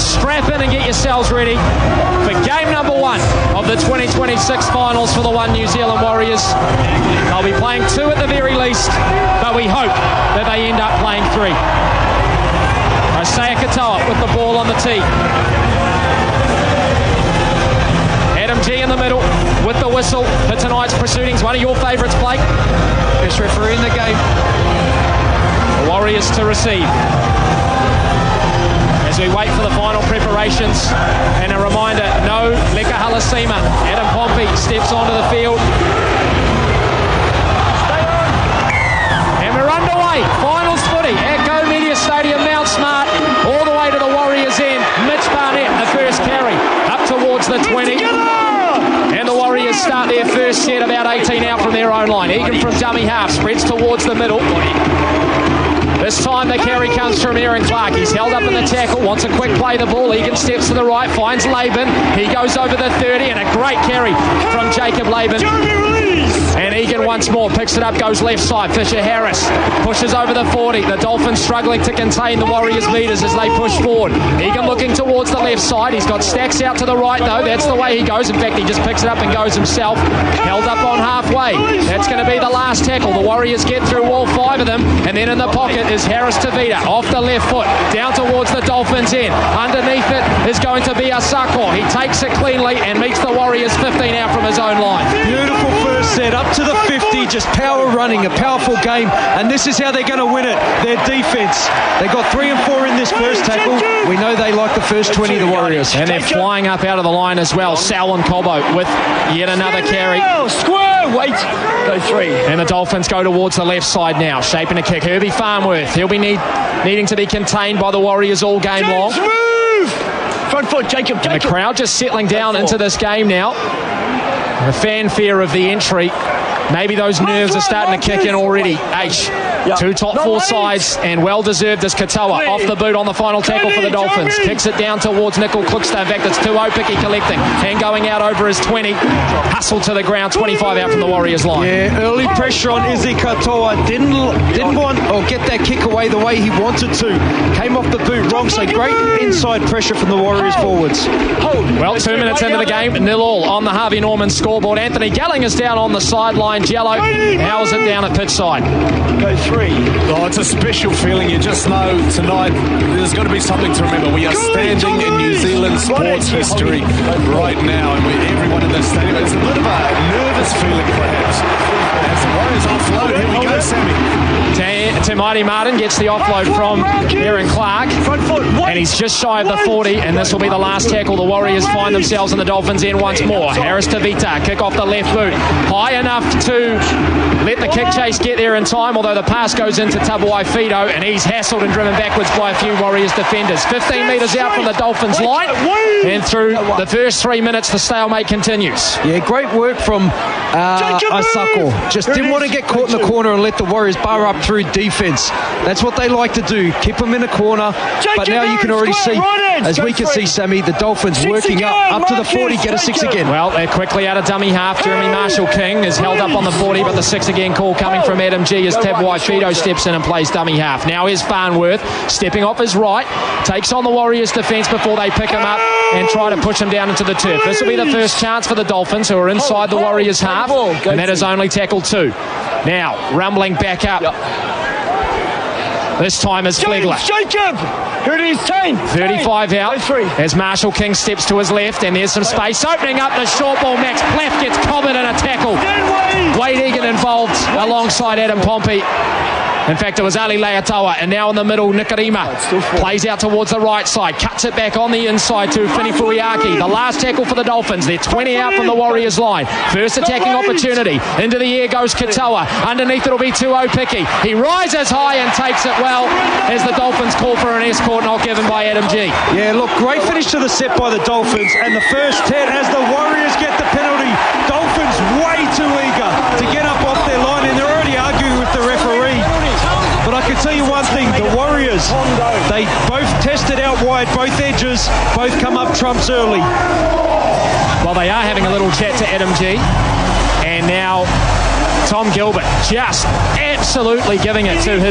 strap in and get yourselves ready for game number 1 of the 2026 finals for the One New Zealand Warriors. They'll be playing 2 at the very least, but we hope that they end up playing 3. Isaiah Katoa with the ball on the tee. Adam G in the middle with the whistle for tonight's proceedings. One of your favourites, Blake. Best referee in the game. The Warriors to receive. As we wait for the final preparations, and a reminder, no Leka Halasima. Adam Pompey steps onto the field. And we're underway. Finals footy at Go Media Stadium, Mount Smart, all the way to the Warriors' end. Mitch Barnett, the first carry, up towards the 20. And the Warriors start their first set about 18 out from their own line. Egan from dummy half, spreads towards the middle. This time the carry comes from Aaron Clark. He's held up in the tackle, wants a quick play the ball. Egan steps to the right, finds Laban. He goes over the 30 and a great carry from Jacob Laban. And Egan once more picks it up, goes left side. Fisher Harris pushes over the 40. The Dolphins struggling to contain the Warriors' leaders as they push forward. Egan looking towards the left side. He's got Stacks out to the right though. That's the way he goes. In fact, he just picks it up and goes himself. Held up on halfway. That's going to be the last tackle. The Warriors get through all 5 of them. And then in the pocket is Harris Tavita off the left foot, down towards the Dolphins end. Underneath it is going to be Asako. He takes it cleanly and meets the Warriors 15 out from his own line. Beautiful first set, up to the 50, just power running, a powerful game, and this is how they're going to win it. Their defence. They got 3 and 4 in this first tackle. We know they like the first 20, the Warriors. And they're flying up out of the line as well. Sal and Cobo with yet another carry. Square, wait, go 3. And the Dolphins go towards the left side now, shaping a kick. Herbie Farnworth, he'll be needing to be contained by the Warriors all game long. Move! Front foot, Jacob. And the crowd just settling down into this game now. The fanfare of the entry. Maybe those nerves are starting to kick in already. H. 2 top 4 sides, and well deserved as Katoa off the boot on the final tackle for the Dolphins. Kicks it down towards Nickel Kluckster. In fact, it's 2-0 Picky collecting and going out over his 20. Hustle to the ground, 25 out from the Warriors line. Yeah, early pressure on Izzy Katoa. Didn't want or get that kick away the way he wanted to. Came off the boot wrong, so great inside pressure from the Warriors forwards. Well, 2 minutes into the game, 0-0 on the Harvey Norman scoreboard. Anthony Gelling is down on the sideline. Jello, how's it down at pitch side? Go 3. Oh, it's a special feeling. You just know tonight there's got to be something to remember. We are standing in New Zealand sports history right now, and everyone in the stadium, it's a bit of a nervous feeling perhaps. As the Warriors offload, here we go, Sammy. Tamati Martin gets the offload from Aaron Clark, and he's just shy of the 40, and this will be the last tackle. The Warriors find themselves in the Dolphins' end once more. Harris Tavita, kick off the left boot, high enough to let the kick chase get there in time, although the pass goes into Tabuai Fido, and he's hassled and driven backwards by a few Warriors defenders. 15 metres out from the Dolphins' line, and through the first 3 minutes, the stalemate continues. Yeah, great work from Asako. Just didn't want to get caught in the corner and let the Warriors bar up through defence. That's what they like to do, keep them in a corner. But now you can already see, as we can see, Sammy, the Dolphins working up to the 40, get a 6 again. Well, they're quickly out of dummy half. Jeremy Marshall King is held up on the 40, but the 6 again call coming from Adam G as Tabuai Fido steps in and plays dummy half. Now here's Farnworth stepping off his right, takes on the Warriors defence before they pick him up and try to push him down into the turf. This will be the first chance for the Dolphins, who are inside the Warriors half, and that is only tackle 2. Now, rumbling back up. This time is Flegler. Jacob! Here it is, 10. 35 out as Marshall King steps to his left, and there's some space opening up the short ball. Max Plaff gets covered in a tackle. Wade Egan involved alongside Adam Pompey. In fact, it was Ali Leatoa, and now in the middle, Nikarima plays out towards the right side, cuts it back on the inside to Fini Furiaki. The last tackle for the Dolphins. They're 20 out from the Warriors line. First attacking opportunity. Into the air goes Katoa. Underneath it'll be 2-0 Picky. He rises high and takes it well as the Dolphins call for an escort not given by Adam G. Yeah, look, great finish to the set by the Dolphins, and the first 10 as the Warriors get the penalty. Dolphins way too eager to get up off their line, and they're already arguing with the referee. But I can tell you one thing, the Warriors, they both tested out wide, both edges, both come up trumps early. Well, they are having a little chat to Adam G. And now Tom Gilbert just absolutely giving it to his